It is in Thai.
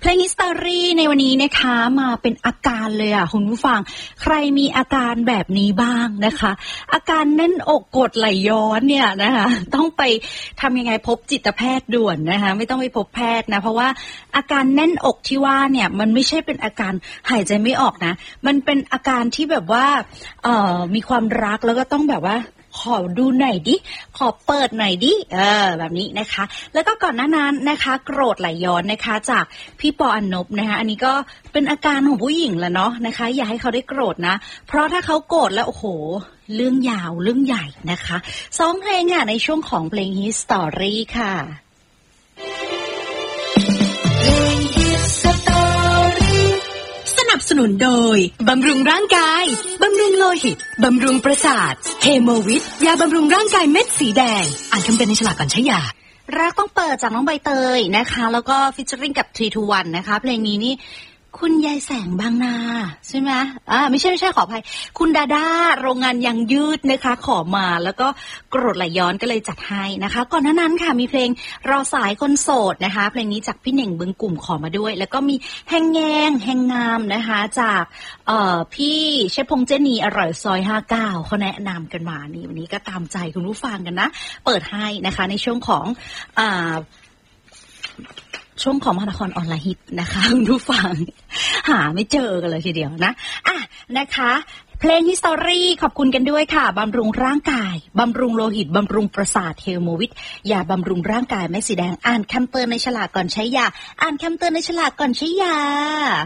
เพลงฮิสตอรี่ในวันนี้นะคะมาเป็นอาการเลยอ่ะคุณผู้ฟังใครมีอาการแบบนี้บ้างนะคะอาการแน่นอกกรดไหลย้อนเนี่ยนะคะต้องไปทำยังไงพบจิตแพทย์ด่วนนะคะไม่ต้องไปพบแพทย์นะเพราะว่าอาการแน่นอกที่ว่าเนี่ยมันไม่ใช่เป็นอาการหายใจไม่ออกนะมันเป็นอาการที่แบบว่ามีความรักแล้วก็ต้องแบบว่าขอดูหน่อยดิขอเปิดหน่อยดิแบบนี้นะคะแล้วก็ก่อนหน้านั้นนะคะโกรธไหลย้อนนะคะจากพี่ปออนนบนะคะอันนี้ก็เป็นอาการของผู้หญิงแหละเนาะนะคะอย่าให้เขาได้โกรธนะเพราะถ้าเขาโกรธแล้วโอ้โหเรื่องยาวเรื่องใหญ่นะคะ2เพลงค่ะในช่วงของเพลง History ค่ะสนับสนุนโดยบำรุงร่างกายบำรุงโลหิตบำรุงประสาทเฮโมวิทยาบำรุงร่างกายเม็ดสีแดงอ่านคำเตือนในฉลากก่อนใช้ยารักต้องเปิดจากน้องใบเตยนะคะแล้วก็ฟีเจอริ่งกับ321นะคะเพลงนี้นี่คุณยายแสงบางนาใช่ไหมไม่ใช่ขออภัยคุณดาด้าโรงงานยังยืดนะคะขอมาแล้วก็โกรธไหลย้อนก็เลยจัดให้นะคะก่อนหน้านั้นค่ะมีเพลงรอสายคนโสดนะคะเพลงนี้จากพี่เหน่งบึงกลุ่มขอมาด้วยแล้วก็มีแหงแงงแหงงามนะคะจากพี่เชฟพงษ์เจนีอร่อยซอย59เขาแนะนำกันมานี่วันนี้ก็ตามใจคุณผู้ฟังกันนะเปิดให้นะคะในช่วงของช่วงของมหานครออนไลน์ฮิตนะคะคุณผู้ฟังหาไม่เจอกันเลยทีเดียวนะนะคะเพลง History ขอบคุณกันด้วยค่ะบำรุงร่างกายบำรุงโลหิตบำรุงประสาทเฮลโมวิทยาบำรุงร่างกายไม่สีแดงอ่านคำเตือนในฉลากก่อนใช้ยาอ่านคำเตือนในฉลากก่อนใช้ยา